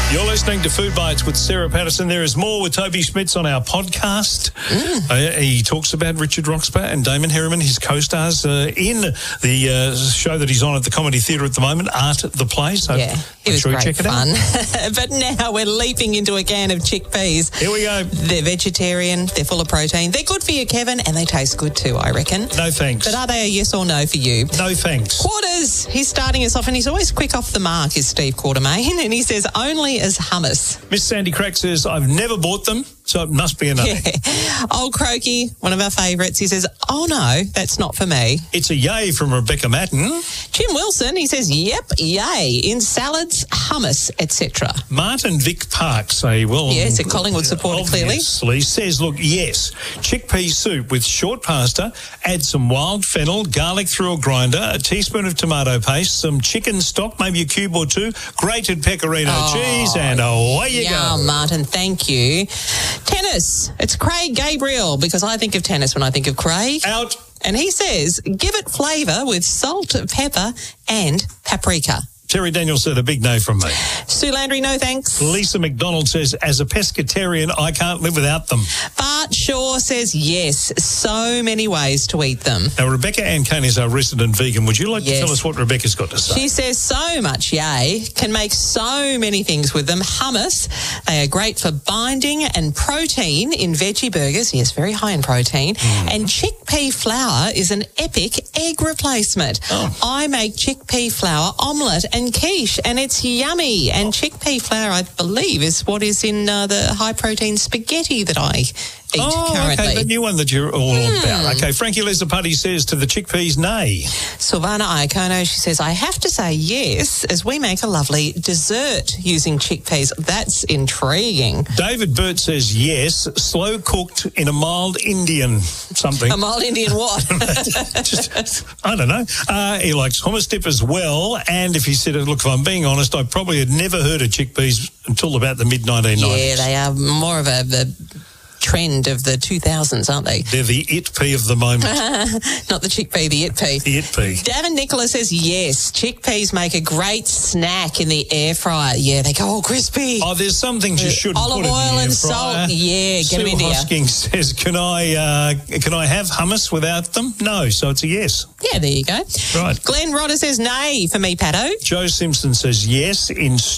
You're listening to Food Bites with Sarah Patterson. There is more with Toby Schmitz on our podcast. He talks about Richard Roxburgh and Damon Herriman, his co-stars, in the show that he's on at the Comedy Theatre at the moment, Art at the Play. So yeah, it was sure great check it fun. out. But now we're leaping into a can of chickpeas. Here we go. They're vegetarian, they're full of protein, they're good for you, Kevin, and they taste good too, I reckon. No thanks. But are they a yes or no for you? No thanks. Quarters. He's starting us off, and he's always quick off the mark, is Steve Quartermain, and he says only as hummus. Miss Sandy Crack says, I've never bought them, so it must be a no. Yeah. Old Croaky, one of our favourites, he says, oh no, that's not for me. It's a yay from Rebecca Matten. Jim Wilson, he says, yep, yay, in salads, hummus, etc. Martin Vic Park say, well... Yes, a Collingwood supporter, obviously, says, look, yes, chickpea soup with short pasta, add some wild fennel, garlic through a grinder, a teaspoon of tomato paste, some chicken stock, maybe a cube or two, grated pecorino cheese, and away you go. Martin, thank you. Tennis, it's Craig Gabriel, because I think of tennis when I think of Craig. Out. And he says, give it flavour with salt, pepper and paprika. Terry Daniels said a big no from me. Sue Landry, no thanks. Lisa McDonald says, as a pescatarian, I can't live without them. Bart Shaw says yes, so many ways to eat them. Now, Rebecca Ann Kane is our resident vegan. Would you like to tell us what Rebecca's got to say? She says so much yay, can make so many things with them. Hummus, they are great for binding and protein in veggie burgers. Yes, very high in protein. And chickpea flour is an epic egg replacement. I make chickpea flour omelette and quiche, and it's yummy. And chickpea flour, I believe, is what is in the high-protein spaghetti that I eat currently. Okay, the new one that you're all about. Okay, Frankie Lesapati says to the chickpeas, nay. Silvana Iacono, she says, I have to say yes, as we make a lovely dessert using chickpeas. That's intriguing. David Burt says yes, slow cooked in a mild Indian something. A mild Indian what? I don't know. He likes hummus dip as well, and if he said, look, if I'm being honest, I probably had never heard of chickpeas until about the mid-1990s. Yeah, they are more of a trend of the 2000s, aren't they? They're the it pea of the moment. Not the chickpea, the it pea. The it pea. Davin Nicholas says yes, chickpeas make a great snack in the air fryer. Yeah, they go all crispy. Oh, there's some things you shouldn't put in the air fryer. Olive oil and salt. Yeah, get them in here. Sue Hosking says, can I have hummus without them? No, so it's a yes. Yeah, there you go. Right. Glenn Rodder says nay for me, Pato. Joe Simpson says yes in